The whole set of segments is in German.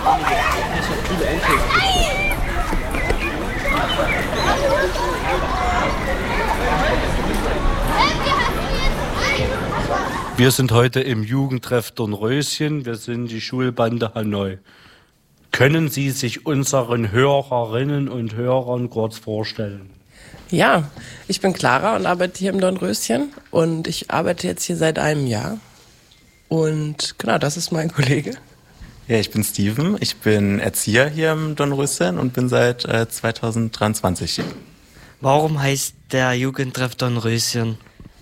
Wir sind heute im Jugendtreff Dornröschen. Wir sind die Schulbande Hanoi. Können Sie sich unseren Hörerinnen und Hörern kurz vorstellen? Ja, ich bin Clara und arbeite hier im Dornröschen. Und ich arbeite jetzt hier seit einem Jahr. Und genau, das ist mein Kollege. Ja, ich bin Steven. Ich bin Erzieher hier im Dornröschen und bin seit 2023 hier. Warum heißt der Jugendtreff Dornröschen?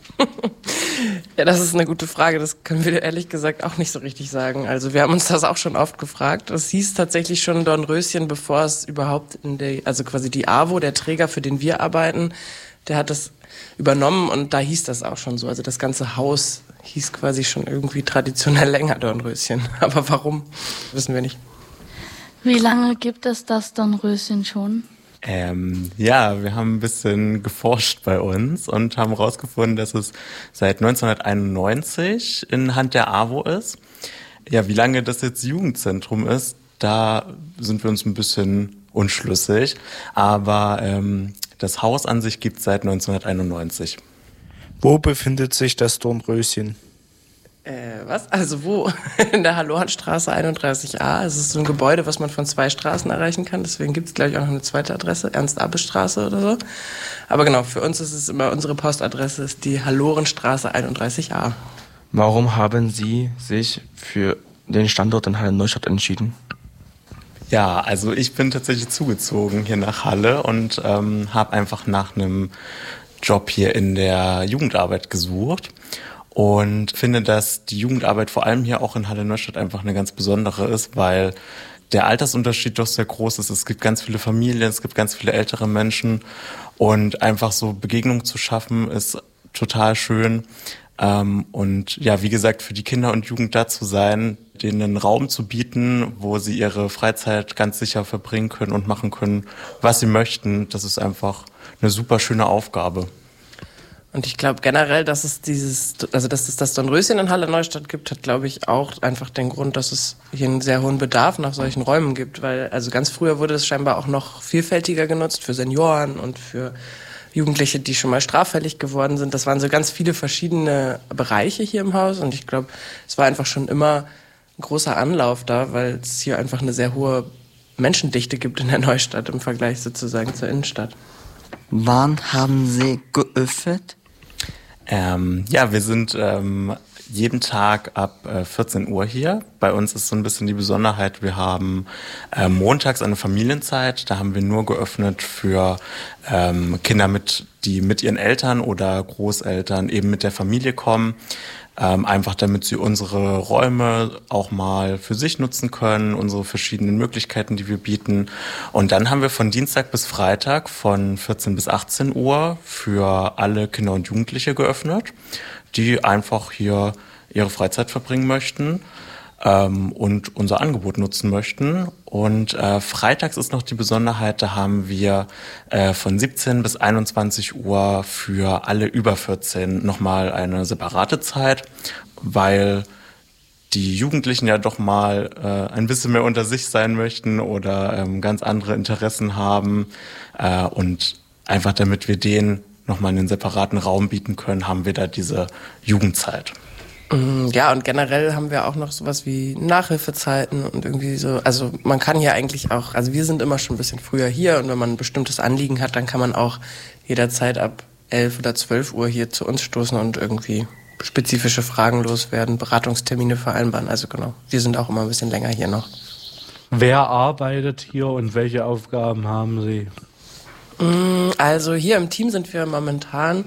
Ja, das ist eine gute Frage. Das können wir ehrlich gesagt auch nicht so richtig sagen. Also wir haben uns das auch schon oft gefragt. Es hieß tatsächlich schon Dornröschen, bevor es überhaupt also quasi die AWO, der Träger, für den wir arbeiten, der hat das übernommen und da hieß das auch schon so. Also das ganze Haus hieß quasi schon irgendwie traditionell länger Dornröschen. Aber warum, wissen wir nicht. Wie lange gibt es das Dornröschen schon? Ja, wir haben ein bisschen geforscht bei uns und haben herausgefunden, dass es seit 1991 in Hand der AWO ist. Ja, wie lange das jetzt Jugendzentrum ist, da sind wir uns ein bisschen unschlüssig. Aber das Haus an sich gibt es seit 1991. Wo befindet sich das Dornröschen? Was? Also wo? In der Hallohanstraße 31a. Es ist so ein Gebäude, was man von 2 Straßen erreichen kann. Deswegen gibt es, glaube ich, auch noch eine zweite Adresse, Ernst-Abbe-Straße oder so. Aber genau, für uns ist es immer, unsere Postadresse ist die Hallorenstraße 31a. Warum haben Sie sich für den Standort in Halle-Neustadt entschieden? Ja, also ich bin tatsächlich zugezogen hier nach Halle und habe einfach nach einem Job hier in der Jugendarbeit gesucht. Und finde, dass die Jugendarbeit vor allem hier auch in Halle-Neustadt einfach eine ganz besondere ist, weil der Altersunterschied doch sehr groß ist. Es gibt ganz viele Familien, es gibt ganz viele ältere Menschen und einfach so Begegnungen zu schaffen ist total schön. Und ja, wie gesagt, für die Kinder und Jugend da zu sein, denen einen Raum zu bieten, wo sie ihre Freizeit ganz sicher verbringen können und machen können, was sie möchten, das ist einfach eine super schöne Aufgabe. Und ich glaube generell, dass es dass es das Dornröschen in Halle-Neustadt gibt, hat, glaube ich, auch einfach den Grund, dass es hier einen sehr hohen Bedarf nach solchen Räumen gibt. Weil, also ganz früher wurde es scheinbar auch noch vielfältiger genutzt für Senioren und für Jugendliche, die schon mal straffällig geworden sind. Das waren so ganz viele verschiedene Bereiche hier im Haus. Und ich glaube, es war einfach schon immer ein großer Anlauf da, weil es hier einfach eine sehr hohe Menschendichte gibt in der Neustadt im Vergleich sozusagen zur Innenstadt. Wann haben Sie geöffnet? Ja, wir sind jeden Tag ab 14 Uhr hier. Bei uns ist so ein bisschen die Besonderheit, wir haben montags eine Familienzeit. Da haben wir nur geöffnet für Kinder, die mit ihren Eltern oder Großeltern eben mit der Familie kommen. Einfach damit sie unsere Räume auch mal für sich nutzen können, unsere verschiedenen Möglichkeiten, die wir bieten. Und dann haben wir von Dienstag bis Freitag von 14 bis 18 Uhr für alle Kinder und Jugendliche geöffnet, die einfach hier ihre Freizeit verbringen möchten und unser Angebot nutzen möchten. Und freitags ist noch die Besonderheit, da haben wir von 17 bis 21 Uhr für alle über 14 nochmal eine separate Zeit, weil die Jugendlichen ja doch mal ein bisschen mehr unter sich sein möchten oder ganz andere Interessen haben. Und einfach damit wir denen nochmal einen separaten Raum bieten können, haben wir da diese Jugendzeit. Ja, und generell haben wir auch noch sowas wie Nachhilfezeiten und irgendwie so, also man kann hier eigentlich auch, also wir sind immer schon ein bisschen früher hier und wenn man ein bestimmtes Anliegen hat, dann kann man auch jederzeit ab 11 oder 12 Uhr hier zu uns stoßen und irgendwie spezifische Fragen loswerden, Beratungstermine vereinbaren, also genau, wir sind auch immer ein bisschen länger hier noch. Wer arbeitet hier und welche Aufgaben haben Sie? Also hier im Team sind wir momentan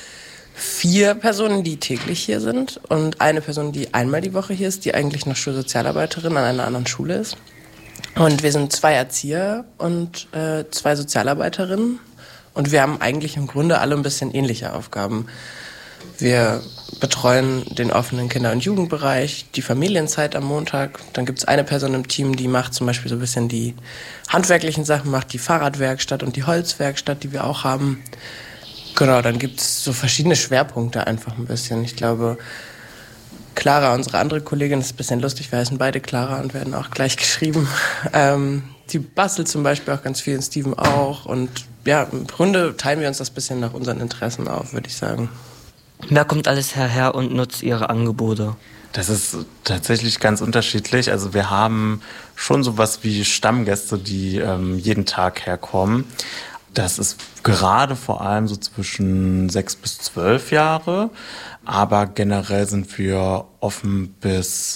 4 Personen, die täglich hier sind und eine Person, die einmal die Woche hier ist, die eigentlich noch Schulsozialarbeiterin an einer anderen Schule ist. Und wir sind 2 Erzieher und 2 Sozialarbeiterinnen und wir haben eigentlich im Grunde alle ein bisschen ähnliche Aufgaben. Wir betreuen den offenen Kinder- und Jugendbereich, die Familienzeit am Montag. Dann gibt es eine Person im Team, die macht zum Beispiel so ein bisschen die handwerklichen Sachen, macht die Fahrradwerkstatt und die Holzwerkstatt, die wir auch haben. Genau, dann gibt es so verschiedene Schwerpunkte einfach ein bisschen. Ich glaube, Clara, unsere andere Kollegin, das ist ein bisschen lustig, wir heißen beide Clara und werden auch gleich geschrieben. Die bastelt zum Beispiel auch ganz viel, Steven auch. Und ja, im Grunde teilen wir uns das ein bisschen nach unseren Interessen auf, würde ich sagen. Wer kommt alles herher und nutzt ihre Angebote? Das ist tatsächlich ganz unterschiedlich. Also wir haben schon sowas wie Stammgäste, die jeden Tag herkommen. Das ist gerade vor allem so zwischen 6 bis 12 Jahre. Aber generell sind wir offen bis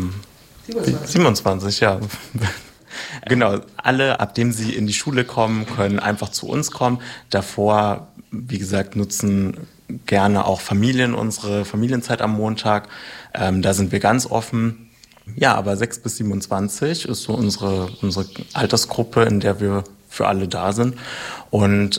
27, ja. Genau, alle, ab dem sie in die Schule kommen, können einfach zu uns kommen. Davor, wie gesagt, nutzen gerne auch Familien unsere Familienzeit am Montag. Da sind wir ganz offen. Ja, aber 6 bis 27 ist so unsere Altersgruppe, in der wir für alle da sind. Und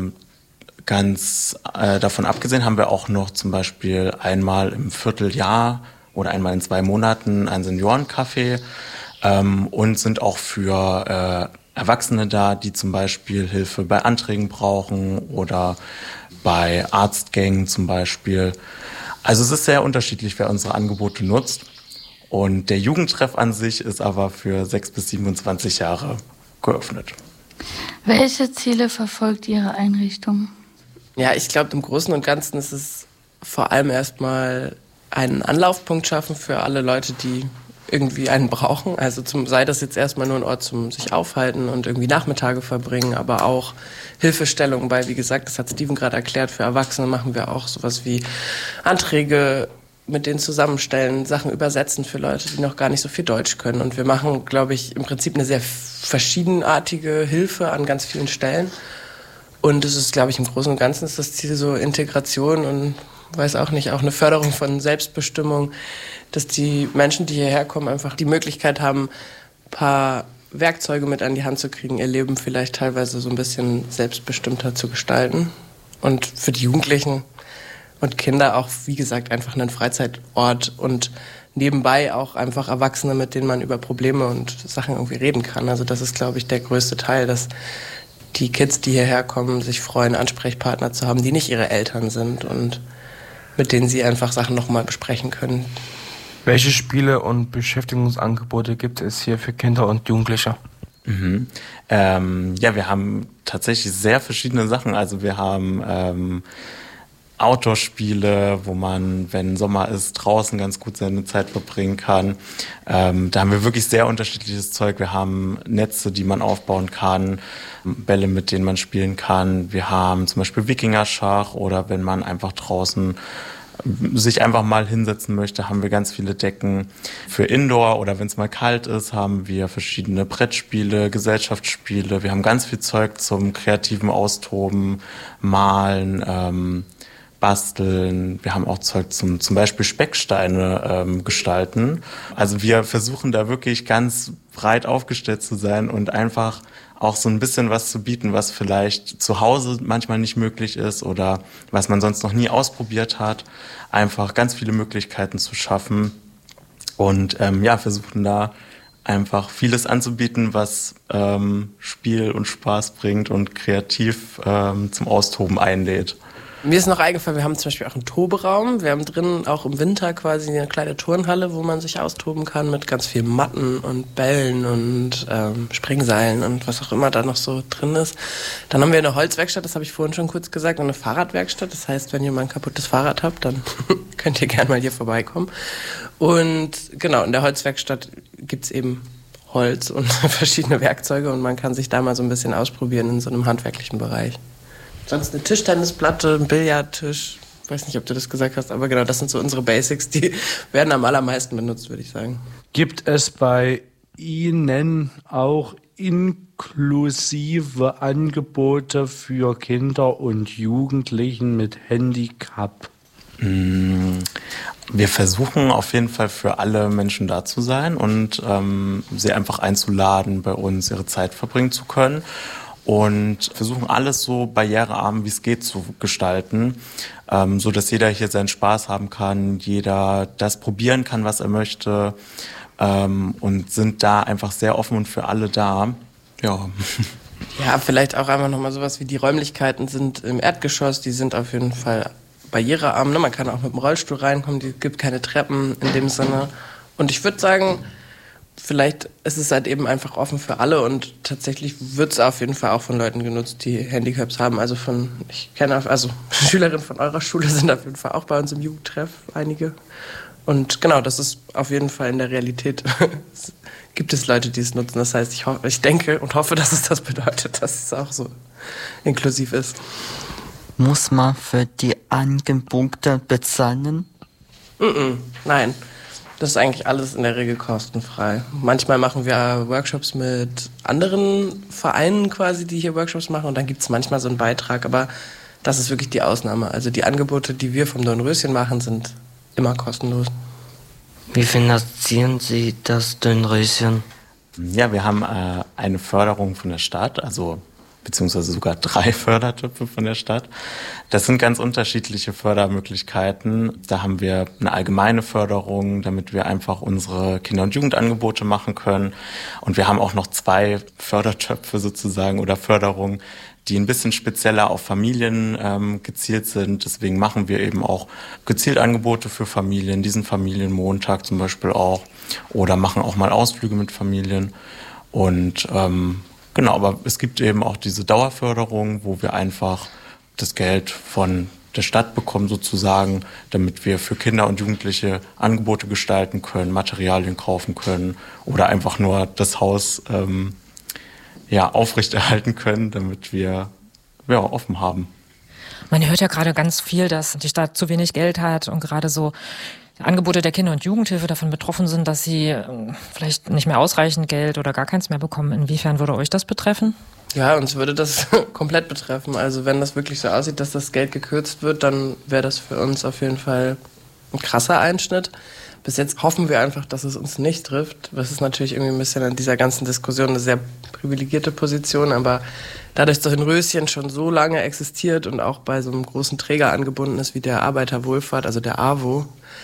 ganz davon abgesehen haben wir auch noch zum Beispiel einmal im Vierteljahr oder einmal in 2 Monaten ein Seniorencafé und sind auch für Erwachsene da, die zum Beispiel Hilfe bei Anträgen brauchen oder bei Arztgängen zum Beispiel. Also es ist sehr unterschiedlich, wer unsere Angebote nutzt. Und der Jugendtreff an sich ist aber für 6 bis 27 Jahre geöffnet. Welche Ziele verfolgt Ihre Einrichtung? Ja, ich glaube, im Großen und Ganzen ist es vor allem erstmal einen Anlaufpunkt schaffen für alle Leute, die irgendwie einen brauchen. Also sei das jetzt erstmal nur ein Ort zum sich aufhalten und irgendwie Nachmittage verbringen, aber auch Hilfestellung bei, wie gesagt, das hat Steven gerade erklärt, für Erwachsene machen wir auch sowas wie Anträge mit denen zusammenstellen, Sachen übersetzen für Leute, die noch gar nicht so viel Deutsch können. Und wir machen, glaube ich, im Prinzip eine sehr verschiedenartige Hilfe an ganz vielen Stellen. Und es ist, glaube ich, im Großen und Ganzen ist das Ziel so Integration und weiß auch nicht, auch eine Förderung von Selbstbestimmung, dass die Menschen, die hierher kommen, einfach die Möglichkeit haben, ein paar Werkzeuge mit an die Hand zu kriegen, ihr Leben vielleicht teilweise so ein bisschen selbstbestimmter zu gestalten. Und für die Jugendlichen und Kinder auch, wie gesagt, einfach einen Freizeitort und nebenbei auch einfach Erwachsene, mit denen man über Probleme und Sachen irgendwie reden kann. Also das ist, glaube ich, der größte Teil, dass die Kids, die hierher kommen, sich freuen, Ansprechpartner zu haben, die nicht ihre Eltern sind und mit denen sie einfach Sachen nochmal besprechen können. Welche Spiele und Beschäftigungsangebote gibt es hier für Kinder und Jugendliche? Ja, wir haben tatsächlich sehr verschiedene Sachen. Also wir haben Outdoor-Spiele, wo man, wenn Sommer ist, draußen ganz gut seine Zeit verbringen kann. Da haben wir wirklich sehr unterschiedliches Zeug. Wir haben Netze, die man aufbauen kann, Bälle, mit denen man spielen kann. Wir haben zum Beispiel Wikingerschach oder wenn man einfach draußen sich einfach mal hinsetzen möchte, haben wir ganz viele Decken. Für Indoor oder wenn es mal kalt ist, haben wir verschiedene Brettspiele, Gesellschaftsspiele. Wir haben ganz viel Zeug zum kreativen Austoben, Malen, Basteln. Wir haben auch Zeug zum Beispiel Specksteine gestalten. Also wir versuchen da wirklich ganz breit aufgestellt zu sein und einfach auch so ein bisschen was zu bieten, was vielleicht zu Hause manchmal nicht möglich ist oder was man sonst noch nie ausprobiert hat. Einfach ganz viele Möglichkeiten zu schaffen und versuchen da einfach vieles anzubieten, was Spiel und Spaß bringt und kreativ zum Austoben einlädt. Mir ist noch eingefallen, wir haben zum Beispiel auch einen Toberaum. Wir haben drinnen auch im Winter quasi eine kleine Turnhalle, wo man sich austoben kann mit ganz vielen Matten und Bällen und Springseilen und was auch immer da noch so drin ist. Dann haben wir eine Holzwerkstatt, das habe ich vorhin schon kurz gesagt, und eine Fahrradwerkstatt. Das heißt, wenn ihr mal ein kaputtes Fahrrad habt, dann könnt ihr gerne mal hier vorbeikommen. Und genau, in der Holzwerkstatt gibt's eben Holz und verschiedene Werkzeuge und man kann sich da mal so ein bisschen ausprobieren in so einem handwerklichen Bereich. Sonst eine Tischtennisplatte, ein Billardtisch. Ich weiß nicht, ob du das gesagt hast, aber genau, das sind so unsere Basics, die werden am allermeisten benutzt, würde ich sagen. Gibt es bei Ihnen auch inklusive Angebote für Kinder und Jugendlichen mit Handicap? Wir versuchen auf jeden Fall für alle Menschen da zu sein und sie einfach einzuladen, bei uns ihre Zeit verbringen zu können. Und versuchen alles so barrierearm wie es geht zu gestalten, so dass jeder hier seinen Spaß haben kann, jeder das probieren kann, was er möchte, und sind da einfach sehr offen und für alle da. Ja. Ja, vielleicht auch einfach nochmal sowas wie die Räumlichkeiten sind im Erdgeschoss, die sind auf jeden Fall barrierearm, ne? Man kann auch mit dem Rollstuhl reinkommen, es gibt keine Treppen in dem Sinne. Und ich würde sagen, vielleicht ist es halt eben einfach offen für alle und tatsächlich wird es auf jeden Fall auch von Leuten genutzt, die Handicaps haben. Ich kenne Schülerinnen von eurer Schule sind auf jeden Fall auch bei uns im Jugendtreff, einige. Und genau, das ist auf jeden Fall in der Realität, gibt es Leute, die es nutzen. Das heißt, ich denke und hoffe, dass es das bedeutet, dass es auch so inklusiv ist. Muss man für die Angebote bezahlen? Nein, das ist eigentlich alles in der Regel kostenfrei. Manchmal machen wir Workshops mit anderen Vereinen quasi, die hier Workshops machen. Und dann gibt es manchmal so einen Beitrag, aber das ist wirklich die Ausnahme. Also die Angebote, die wir vom Dornröschen machen, sind immer kostenlos. Wie finanzieren Sie das Dornröschen? Ja, wir haben eine Förderung von der Stadt, beziehungsweise sogar 3 Fördertöpfe von der Stadt. Das sind ganz unterschiedliche Fördermöglichkeiten. Da haben wir eine allgemeine Förderung, damit wir einfach unsere Kinder- und Jugendangebote machen können. Und wir haben auch noch 2 Fördertöpfe sozusagen oder Förderungen, die ein bisschen spezieller auf Familien gezielt sind. Deswegen machen wir eben auch gezielt Angebote für Familien, diesen Familienmontag zum Beispiel auch, oder machen auch mal Ausflüge mit Familien. Und genau, aber es gibt eben auch diese Dauerförderung, wo wir einfach das Geld von der Stadt bekommen sozusagen, damit wir für Kinder und Jugendliche Angebote gestalten können, Materialien kaufen können oder einfach nur das Haus aufrechterhalten können, damit wir offen haben. Man hört ja gerade ganz viel, dass die Stadt zu wenig Geld hat und gerade so Angebote der Kinder- und Jugendhilfe davon betroffen sind, dass sie vielleicht nicht mehr ausreichend Geld oder gar keins mehr bekommen. Inwiefern würde euch das betreffen? Ja, uns würde das komplett betreffen. Also wenn das wirklich so aussieht, dass das Geld gekürzt wird, dann wäre das für uns auf jeden Fall ein krasser Einschnitt. Bis jetzt hoffen wir einfach, dass es uns nicht trifft. Das ist natürlich irgendwie ein bisschen in dieser ganzen Diskussion eine sehr privilegierte Position, aber dadurch, dass Dornröschen schon so lange existiert und auch bei so einem großen Träger angebunden ist wie der Arbeiterwohlfahrt, also der AWO,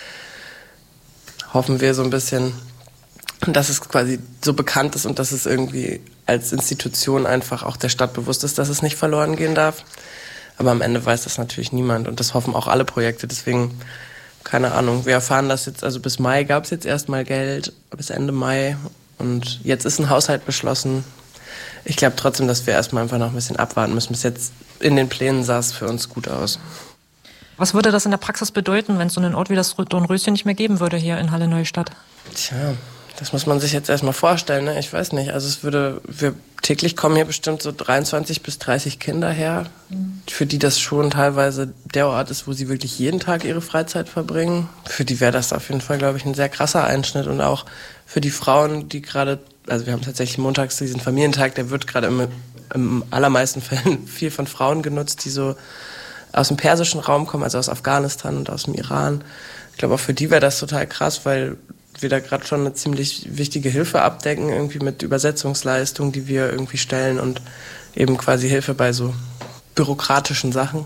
hoffen wir so ein bisschen, dass es quasi so bekannt ist und dass es irgendwie als Institution einfach auch der Stadt bewusst ist, dass es nicht verloren gehen darf. Aber am Ende weiß das natürlich niemand und das hoffen auch alle Projekte. Deswegen, keine Ahnung, wir erfahren das jetzt, also bis Mai gab es jetzt erstmal Geld, bis Ende Mai und jetzt ist ein Haushalt beschlossen. Ich glaube trotzdem, dass wir erstmal einfach noch ein bisschen abwarten müssen. Bis jetzt in den Plänen sah es für uns gut aus. Was würde das in der Praxis bedeuten, wenn es so einen Ort wie das Dornröschen nicht mehr geben würde hier in Halle-Neustadt? Tja, das muss man sich jetzt erstmal vorstellen, ne? Ich weiß nicht, also täglich kommen hier bestimmt so 23 bis 30 Kinder her, für die das schon teilweise der Ort ist, wo sie wirklich jeden Tag ihre Freizeit verbringen. Für die wäre das auf jeden Fall, glaube ich, ein sehr krasser Einschnitt und auch für die Frauen, die gerade, also wir haben tatsächlich montags diesen Familientag, der wird gerade im allermeisten Fällen viel von Frauen genutzt, die so aus dem persischen Raum kommen, also aus Afghanistan und aus dem Iran. Ich glaube, auch für die wäre das total krass, weil wir da gerade schon eine ziemlich wichtige Hilfe abdecken, irgendwie mit Übersetzungsleistungen, die wir irgendwie stellen und eben quasi Hilfe bei so bürokratischen Sachen.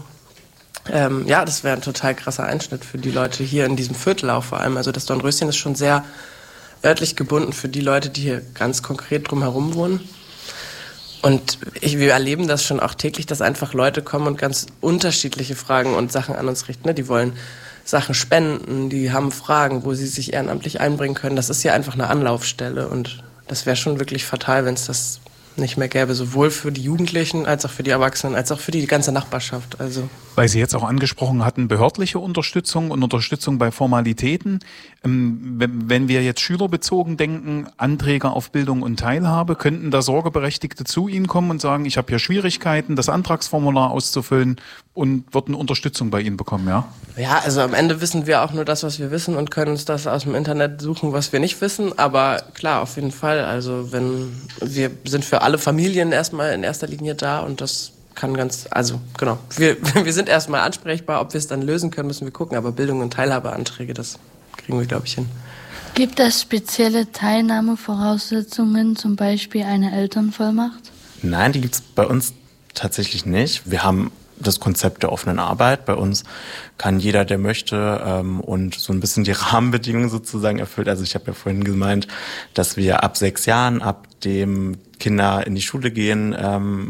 Das wäre ein total krasser Einschnitt für die Leute hier in diesem Viertel auch vor allem. Also das Dornröschen ist schon sehr örtlich gebunden für die Leute, die hier ganz konkret drumherum wohnen. Und wir erleben das schon auch täglich, dass einfach Leute kommen und ganz unterschiedliche Fragen und Sachen an uns richten. Ne? Die wollen Sachen spenden, die haben Fragen, wo sie sich ehrenamtlich einbringen können. Das ist ja einfach eine Anlaufstelle und das wäre schon wirklich fatal, wenn es das nicht mehr gäbe, sowohl für die Jugendlichen als auch für die Erwachsenen, als auch für die ganze Nachbarschaft. Also weil Sie jetzt auch angesprochen hatten, behördliche Unterstützung und Unterstützung bei Formalitäten. Wenn wir jetzt schülerbezogen denken, Anträge auf Bildung und Teilhabe, könnten da Sorgeberechtigte zu Ihnen kommen und sagen, ich habe hier Schwierigkeiten, das Antragsformular auszufüllen und würden Unterstützung bei Ihnen bekommen, ja? Ja, also am Ende wissen wir auch nur das, was wir wissen und können uns das aus dem Internet suchen, was wir nicht wissen. Aber klar, auf jeden Fall. Also wir sind für alle Familien erstmal in erster Linie da und das kann genau. Wir sind erstmal ansprechbar, ob wir es dann lösen können, müssen wir gucken. Aber Bildung und Teilhabeanträge, das kriegen wir, glaube ich, hin. Gibt es spezielle Teilnahmevoraussetzungen, zum Beispiel eine Elternvollmacht? Nein, die gibt es bei uns tatsächlich nicht. Wir haben das Konzept der offenen Arbeit. Bei uns kann jeder, der möchte, und so ein bisschen die Rahmenbedingungen sozusagen erfüllt. Also ich habe ja vorhin gemeint, dass wir ab 6 Jahren, ab dem Kinder in die Schule gehen,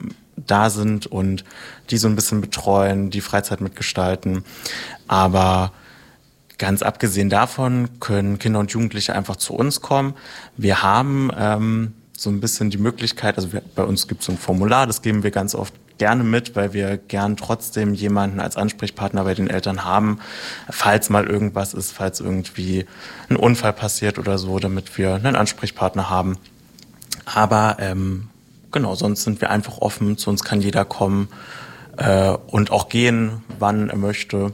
da sind und die so ein bisschen betreuen, die Freizeit mitgestalten. Aber ganz abgesehen davon können Kinder und Jugendliche einfach zu uns kommen. Wir haben so ein bisschen die Möglichkeit, also bei uns gibt es so ein Formular, das geben wir ganz oft gerne mit, weil wir gern trotzdem jemanden als Ansprechpartner bei den Eltern haben, falls mal irgendwas ist, falls irgendwie ein Unfall passiert oder so, damit wir einen Ansprechpartner haben. Aber genau, sonst sind wir einfach offen, zu uns kann jeder kommen und auch gehen, wann er möchte.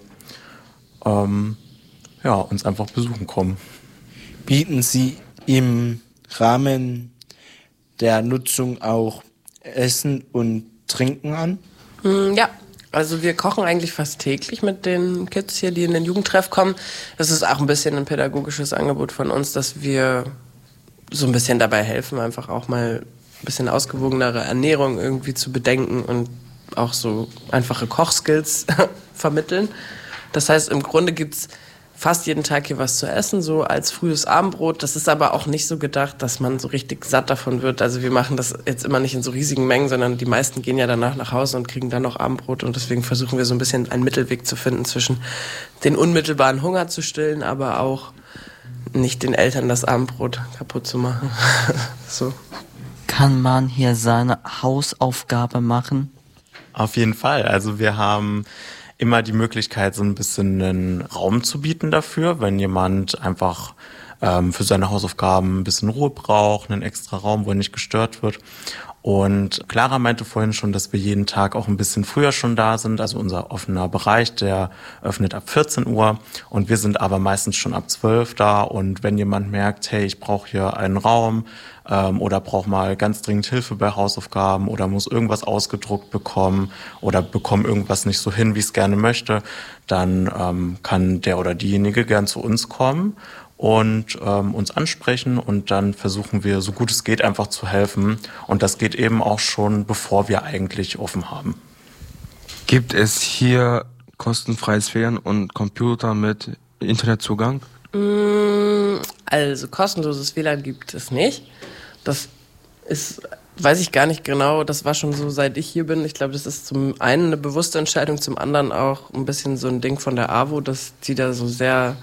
Uns einfach besuchen kommen. Bieten Sie im Rahmen der Nutzung auch Essen und Trinken an? Ja, also wir kochen eigentlich fast täglich mit den Kids hier, die in den Jugendtreff kommen. Das ist auch ein bisschen ein pädagogisches Angebot von uns, dass wir so ein bisschen dabei helfen, einfach auch mal ein bisschen ausgewogenere Ernährung irgendwie zu bedenken und auch so einfache Kochskills vermitteln. Das heißt, im Grunde gibt's fast jeden Tag hier was zu essen, so als frühes Abendbrot. Das ist aber auch nicht so gedacht, dass man so richtig satt davon wird. Also wir machen das jetzt immer nicht in so riesigen Mengen, sondern die meisten gehen ja danach nach Hause und kriegen dann noch Abendbrot. Und deswegen versuchen wir so ein bisschen einen Mittelweg zu finden zwischen den unmittelbaren Hunger zu stillen, aber auch nicht den Eltern das Abendbrot kaputt zu machen. So. Kann man hier seine Hausaufgabe machen? Auf jeden Fall. Also wir haben immer die Möglichkeit, so ein bisschen einen Raum zu bieten dafür, wenn jemand einfach für seine Hausaufgaben ein bisschen Ruhe braucht, einen extra Raum, wo er nicht gestört wird. Und Clara meinte vorhin schon, dass wir jeden Tag auch ein bisschen früher schon da sind. Also unser offener Bereich, der öffnet ab 14 Uhr und wir sind aber meistens schon ab 12 da. Und wenn jemand merkt, hey, ich brauche hier einen Raum oder brauche mal ganz dringend Hilfe bei Hausaufgaben oder muss irgendwas ausgedruckt bekommen oder bekomme irgendwas nicht so hin, wie ich es gerne möchte, dann kann der oder diejenige gern zu uns kommen und uns ansprechen und dann versuchen wir, so gut es geht, einfach zu helfen. Und das geht eben auch schon, bevor wir eigentlich offen haben. Gibt es hier kostenfreies WLAN und Computer mit Internetzugang? Also kostenloses WLAN gibt es nicht. Das ist, weiß ich gar nicht genau, das war schon so, seit ich hier bin. Ich glaube, das ist zum einen eine bewusste Entscheidung, zum anderen auch ein bisschen so ein Ding von der AWO, dass die da so sehr,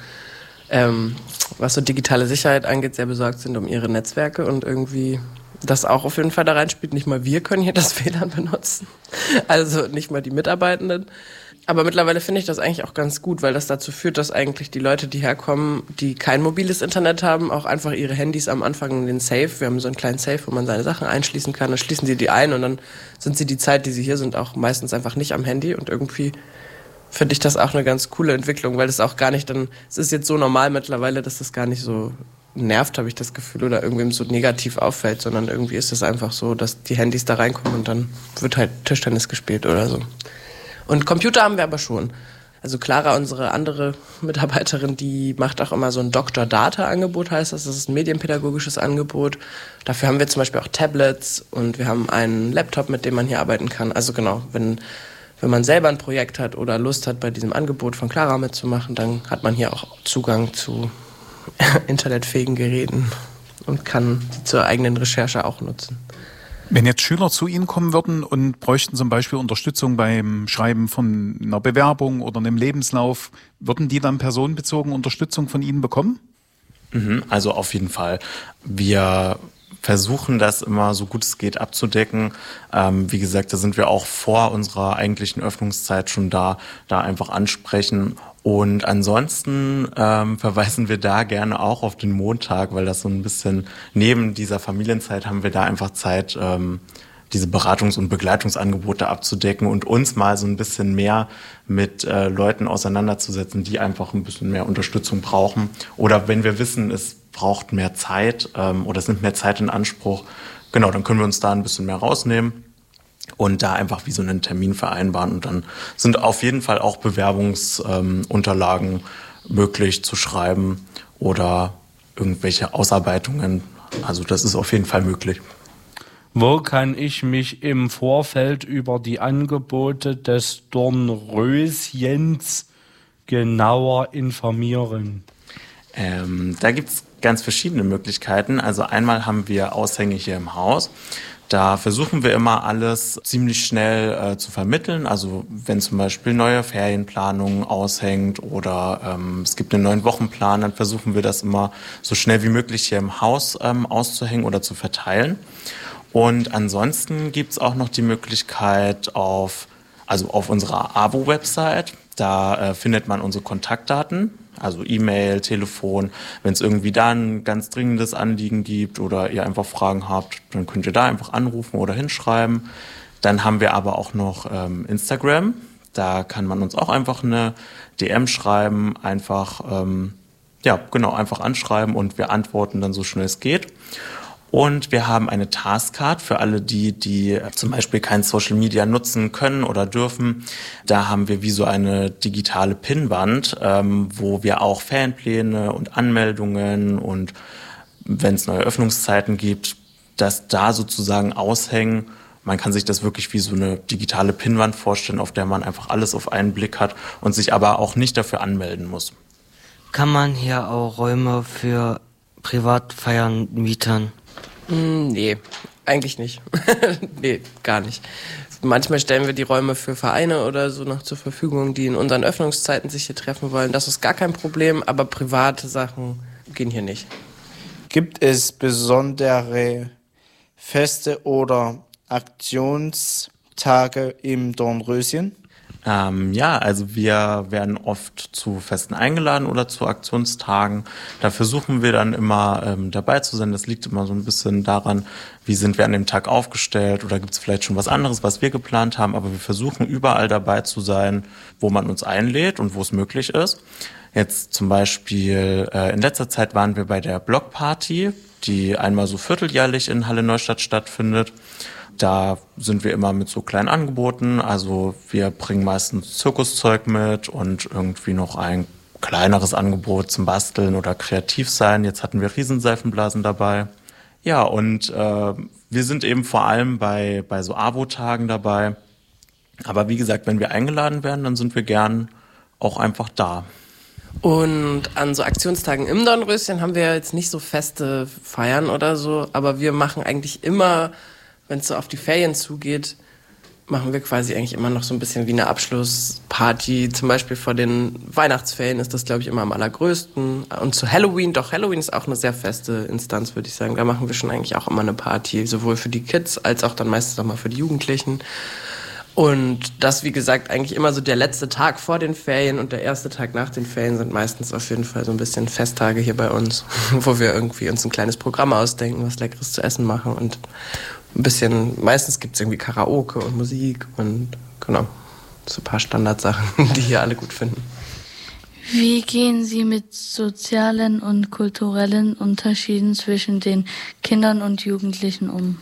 was so digitale Sicherheit angeht, sehr besorgt sind um ihre Netzwerke und irgendwie das auch auf jeden Fall da reinspielt. Nicht mal wir können hier das WLAN benutzen, also nicht mal die Mitarbeitenden. Aber mittlerweile finde ich das eigentlich auch ganz gut, weil das dazu führt, dass eigentlich die Leute, die herkommen, die kein mobiles Internet haben, auch einfach ihre Handys am Anfang in den Safe, wir haben so einen kleinen Safe, wo man seine Sachen einschließen kann, dann schließen sie die ein und dann sind sie die Zeit, die sie hier sind, auch meistens einfach nicht am Handy und irgendwie finde ich das auch eine ganz coole Entwicklung, weil es auch gar nicht dann, es ist jetzt so normal mittlerweile, dass das gar nicht so nervt, habe ich das Gefühl, oder irgendwem so negativ auffällt, sondern irgendwie ist es einfach so, dass die Handys da reinkommen und dann wird halt Tischtennis gespielt oder so. Und Computer haben wir aber schon. Also Clara, unsere andere Mitarbeiterin, die macht auch immer so ein Dr. Data-Angebot, heißt das. Das ist ein medienpädagogisches Angebot. Dafür haben wir zum Beispiel auch Tablets und wir haben einen Laptop, mit dem man hier arbeiten kann. Also genau, wenn man selber ein Projekt hat oder Lust hat, bei diesem Angebot von Clara mitzumachen, dann hat man hier auch Zugang zu internetfähigen Geräten und kann sie zur eigenen Recherche auch nutzen. Wenn jetzt Schüler zu Ihnen kommen würden und bräuchten zum Beispiel Unterstützung beim Schreiben von einer Bewerbung oder einem Lebenslauf, würden die dann personenbezogen Unterstützung von Ihnen bekommen? Also auf jeden Fall. Wir versuchen das immer so gut es geht abzudecken. Wie gesagt, da sind wir auch vor unserer eigentlichen Öffnungszeit schon da einfach ansprechen. Und ansonsten verweisen wir da gerne auch auf den Montag, weil das so ein bisschen neben dieser Familienzeit haben wir da einfach Zeit, diese Beratungs- und Begleitungsangebote abzudecken und uns mal so ein bisschen mehr mit Leuten auseinanderzusetzen, die einfach ein bisschen mehr Unterstützung brauchen. Oder wenn wir wissen, es braucht mehr Zeit oder es nimmt mehr Zeit in Anspruch, genau, dann können wir uns da ein bisschen mehr rausnehmen und da einfach wie so einen Termin vereinbaren. Und dann sind auf jeden Fall auch Bewerbungsunterlagen möglich zu schreiben oder irgendwelche Ausarbeitungen. Also das ist auf jeden Fall möglich. Wo kann ich mich im Vorfeld über die Angebote des Dornröschens genauer informieren? Da gibt's ganz verschiedene Möglichkeiten. Also einmal haben wir Aushänge hier im Haus. Da versuchen wir immer alles ziemlich schnell zu vermitteln. Also wenn zum Beispiel neue Ferienplanungen aushängt oder es gibt einen neuen Wochenplan, dann versuchen wir das immer so schnell wie möglich hier im Haus auszuhängen oder zu verteilen. Und ansonsten gibt's auch noch die Möglichkeit auf unserer AWO-Website. Da findet man unsere Kontaktdaten, also E-Mail, Telefon. Wenn es irgendwie da ein ganz dringendes Anliegen gibt oder ihr einfach Fragen habt, dann könnt ihr da einfach anrufen oder hinschreiben. Dann haben wir aber auch noch Instagram. Da kann man uns auch einfach eine DM schreiben, einfach anschreiben und wir antworten dann so schnell es geht. Und wir haben eine Taskcard für alle die zum Beispiel kein Social Media nutzen können oder dürfen. Da haben wir wie so eine digitale Pinnwand, wo wir auch Fanpläne und Anmeldungen und wenn es neue Öffnungszeiten gibt, das da sozusagen aushängen. Man kann sich das wirklich wie so eine digitale Pinnwand vorstellen, auf der man einfach alles auf einen Blick hat und sich aber auch nicht dafür anmelden muss. Kann man hier auch Räume für Privatfeiern mieten? Nee, eigentlich nicht. Nee, gar nicht. Manchmal stellen wir die Räume für Vereine oder so noch zur Verfügung, die in unseren Öffnungszeiten sich hier treffen wollen. Das ist gar kein Problem, aber private Sachen gehen hier nicht. Gibt es besondere Feste oder Aktionstage im Dornröschen? Also wir werden oft zu Festen eingeladen oder zu Aktionstagen. Da versuchen wir dann immer dabei zu sein. Das liegt immer so ein bisschen daran, wie sind wir an dem Tag aufgestellt oder gibt es vielleicht schon was anderes, was wir geplant haben. Aber wir versuchen überall dabei zu sein, wo man uns einlädt und wo es möglich ist. Jetzt zum Beispiel in letzter Zeit waren wir bei der Blockparty, die einmal so vierteljährlich in Halle Neustadt stattfindet. Da sind wir immer mit so kleinen Angeboten, also wir bringen meistens Zirkuszeug mit und irgendwie noch ein kleineres Angebot zum Basteln oder kreativ sein. Jetzt hatten wir Riesenseifenblasen dabei. Ja, und wir sind eben vor allem bei so AWO-Tagen dabei. Aber wie gesagt, wenn wir eingeladen werden, dann sind wir gern auch einfach da. Und an so Aktionstagen im Dornröschen haben wir jetzt nicht so feste Feiern oder so, aber wir machen eigentlich immer, wenn es so auf die Ferien zugeht, machen wir quasi eigentlich immer noch so ein bisschen wie eine Abschlussparty. Zum Beispiel vor den Weihnachtsferien ist das, glaube ich, immer am allergrößten. Und zu Halloween ist auch eine sehr feste Instanz, würde ich sagen. Da machen wir schon eigentlich auch immer eine Party, sowohl für die Kids als auch dann meistens auch mal für die Jugendlichen. Und das, wie gesagt, eigentlich immer so der letzte Tag vor den Ferien und der erste Tag nach den Ferien sind meistens auf jeden Fall so ein bisschen Festtage hier bei uns, wo wir irgendwie uns ein kleines Programm ausdenken, was Leckeres zu essen machen und ein bisschen, meistens gibt's irgendwie Karaoke und Musik und genau, so ein paar Standardsachen, die hier alle gut finden. Wie gehen Sie mit sozialen und kulturellen Unterschieden zwischen den Kindern und Jugendlichen um?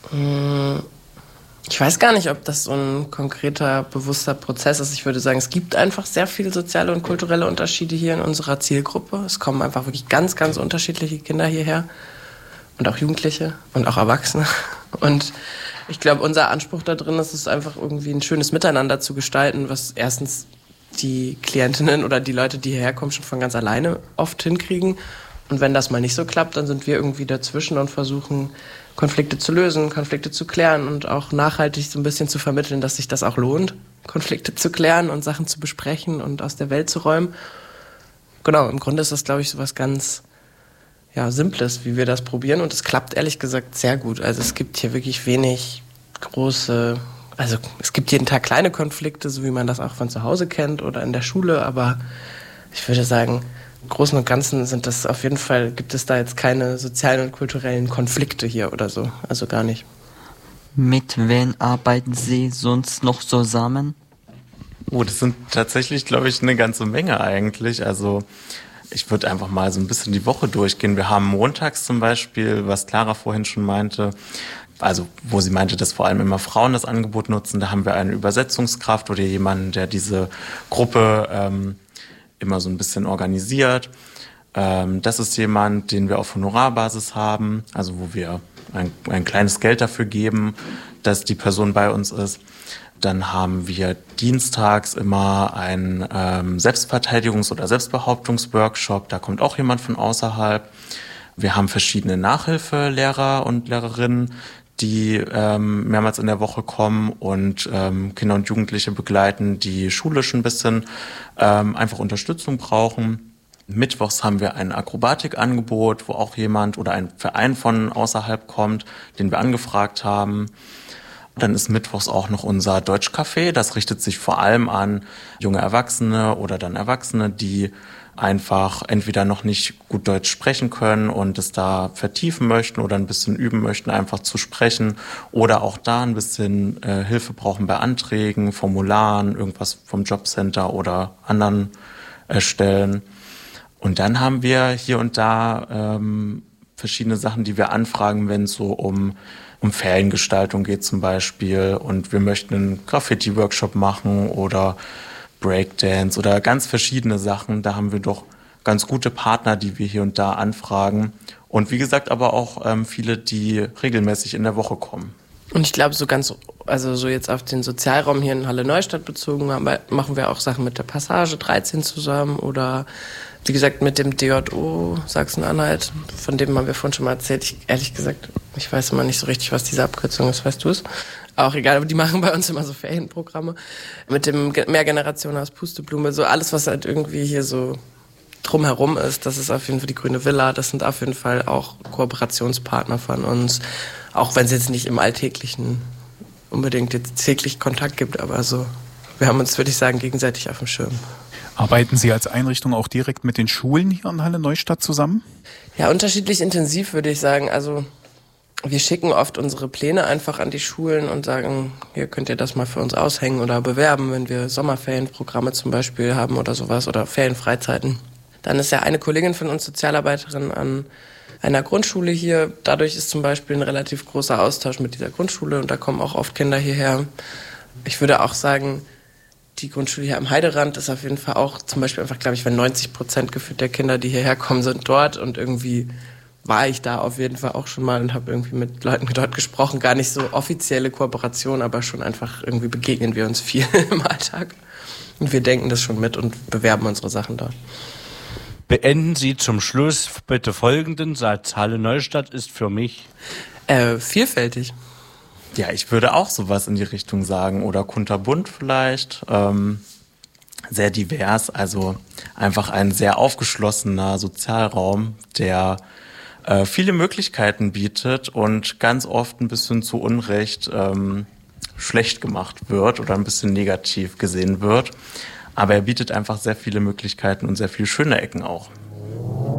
Ich weiß gar nicht, ob das so ein konkreter, bewusster Prozess ist. Ich würde sagen, es gibt einfach sehr viele soziale und kulturelle Unterschiede hier in unserer Zielgruppe. Es kommen einfach wirklich ganz, ganz unterschiedliche Kinder hierher. Und auch Jugendliche und auch Erwachsene. Und ich glaube, unser Anspruch da drin ist es einfach irgendwie ein schönes Miteinander zu gestalten, was erstens die Klientinnen oder die Leute, die hierher kommen, schon von ganz alleine oft hinkriegen. Und wenn das mal nicht so klappt, dann sind wir irgendwie dazwischen und versuchen, Konflikte zu lösen, Konflikte zu klären und auch nachhaltig so ein bisschen zu vermitteln, dass sich das auch lohnt, Konflikte zu klären und Sachen zu besprechen und aus der Welt zu räumen. Genau, im Grunde ist das, glaube ich, so was ganz Simples, wie wir das probieren. Und es klappt ehrlich gesagt sehr gut. Also es gibt hier wirklich wenig große, also es gibt jeden Tag kleine Konflikte, so wie man das auch von zu Hause kennt oder in der Schule. Aber ich würde sagen, im Großen und Ganzen sind das auf jeden Fall, gibt es da jetzt keine sozialen und kulturellen Konflikte hier oder so. Also gar nicht. Mit wem arbeiten Sie sonst noch zusammen? Oh, das sind tatsächlich, glaube ich, eine ganze Menge eigentlich. Also ich würde einfach mal so ein bisschen die Woche durchgehen. Wir haben montags zum Beispiel, was Clara vorhin schon meinte, also wo sie meinte, dass vor allem immer Frauen das Angebot nutzen, da haben wir eine Übersetzungskraft oder jemanden, der diese Gruppe immer so ein bisschen organisiert. Das ist jemand, den wir auf Honorarbasis haben, also wo wir ein kleines Geld dafür geben, dass die Person bei uns ist. Dann haben wir dienstags immer einen Selbstverteidigungs- oder Selbstbehauptungsworkshop. Da kommt auch jemand von außerhalb. Wir haben verschiedene Nachhilfelehrer und Lehrerinnen, die mehrmals in der Woche kommen und Kinder und Jugendliche begleiten, die schulisch ein bisschen einfach Unterstützung brauchen. Mittwochs haben wir ein Akrobatikangebot, wo auch jemand oder ein Verein von außerhalb kommt, den wir angefragt haben. Dann ist mittwochs auch noch unser Deutschcafé. Das richtet sich vor allem an junge Erwachsene oder dann Erwachsene, die einfach entweder noch nicht gut Deutsch sprechen können und es da vertiefen möchten oder ein bisschen üben möchten, einfach zu sprechen oder auch da ein bisschen Hilfe brauchen bei Anträgen, Formularen, irgendwas vom Jobcenter oder anderen Stellen. Und dann haben wir hier und da verschiedene Sachen, die wir anfragen, wenn es so um Feriengestaltung geht zum Beispiel und wir möchten einen Graffiti-Workshop machen oder Breakdance oder ganz verschiedene Sachen. Da haben wir doch ganz gute Partner, die wir hier und da anfragen. Und wie gesagt, aber auch viele, die regelmäßig in der Woche kommen. Und ich glaube, so jetzt auf den Sozialraum hier in Halle-Neustadt bezogen, machen wir auch Sachen mit der Passage 13 zusammen oder wie gesagt mit dem DJO Sachsen-Anhalt, von dem haben wir vorhin schon mal erzählt. Ehrlich gesagt, ich weiß immer nicht so richtig, was diese Abkürzung ist, weißt du es? Auch egal, aber die machen bei uns immer so Ferienprogramme mit dem Mehrgeneration aus Pusteblume, so alles, was halt irgendwie hier so drumherum ist. Das ist auf jeden Fall die Grüne Villa, das sind auf jeden Fall auch Kooperationspartner von uns, auch wenn es jetzt nicht im Alltäglichen unbedingt jetzt täglich Kontakt gibt, aber so, wir haben uns, würde ich sagen, gegenseitig auf dem Schirm. Arbeiten Sie als Einrichtung auch direkt mit den Schulen hier in Halle-Neustadt zusammen? Ja, unterschiedlich intensiv, würde ich sagen. Also wir schicken oft unsere Pläne einfach an die Schulen und sagen, hier könnt ihr das mal für uns aushängen oder bewerben, wenn wir Sommerferienprogramme zum Beispiel haben oder sowas oder Ferienfreizeiten. Dann ist ja eine Kollegin von uns Sozialarbeiterin an einer Grundschule hier. Dadurch ist zum Beispiel ein relativ großer Austausch mit dieser Grundschule und da kommen auch oft Kinder hierher. Ich würde auch sagen, die Grundschule hier am Heiderand ist auf jeden Fall auch zum Beispiel einfach, glaube ich, wenn 90% gefühlt der Kinder, die hierher kommen, sind dort und irgendwie war ich da auf jeden Fall auch schon mal und habe irgendwie mit Leuten dort gesprochen. Gar nicht so offizielle Kooperation, aber schon einfach irgendwie begegnen wir uns viel im Alltag. Und wir denken das schon mit und bewerben unsere Sachen dort. Beenden Sie zum Schluss bitte folgenden Satz. Halle-Neustadt ist für mich vielfältig. Ja, ich würde auch sowas in die Richtung sagen. Oder kunterbunt vielleicht. Sehr divers. Also einfach ein sehr aufgeschlossener Sozialraum, der viele Möglichkeiten bietet und ganz oft ein bisschen zu Unrecht schlecht gemacht wird oder ein bisschen negativ gesehen wird. Aber er bietet einfach sehr viele Möglichkeiten und sehr viele schöne Ecken auch.